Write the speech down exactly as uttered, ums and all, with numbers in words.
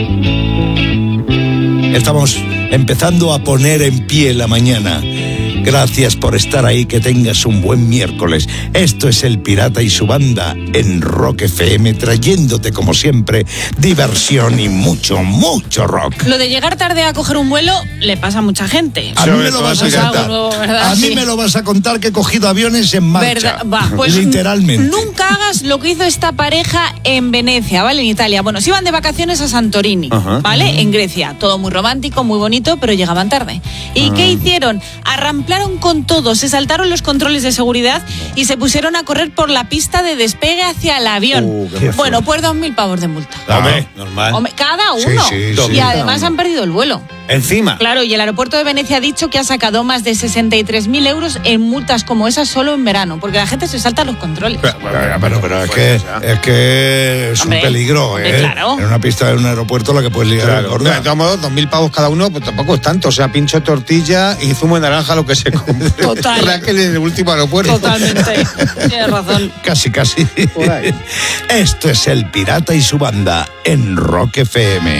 Estamos empezando a poner en pie la mañana. Gracias por estar ahí, que tengas un buen miércoles. Esto es El Pirata y su banda en Rock F M, trayéndote como siempre diversión y mucho, mucho rock. Lo de llegar tarde a coger un vuelo le pasa a mucha gente. A mí me lo vas a contar. A mí me lo vas a contar que he cogido aviones en marcha. Va, pues literalmente. Nunca hagas lo que hizo esta pareja en Venecia, ¿vale? En Italia. Bueno, se iban de vacaciones a Santorini, Ajá. ¿vale? Ajá. En Grecia. Todo muy romántico, muy bonito, pero llegaban tarde. ¿Y Ajá. qué hicieron? Arramplaron con todo, se saltaron los controles de seguridad y se pusieron a correr por la pista de despegue hacia el avión. Uh, bueno, pues dos mil pavos de multa. Hombre, normal. Hombre, cada uno. Sí, sí, y sí, además han perdido el vuelo. Encima. Claro, y el aeropuerto de Venecia ha dicho que ha sacado más de sesenta y tres mil euros en multas como esas solo en verano, porque la gente se salta los controles. Pero, pero, pero, pero es, que, es que es hombre, un peligro, ¿eh? Claro. En una pista de un aeropuerto lo que puedes ligar. Claro. De todos modos, dos mil pavos cada uno, pues tampoco es tanto. O sea, pincho de tortilla y zumo de naranja, lo que se compre. Total. Raquel en el último aeropuerto. Totalmente. Tienes razón. Casi, casi. Por ahí. Esto es El Pirata y su banda en Rock F M.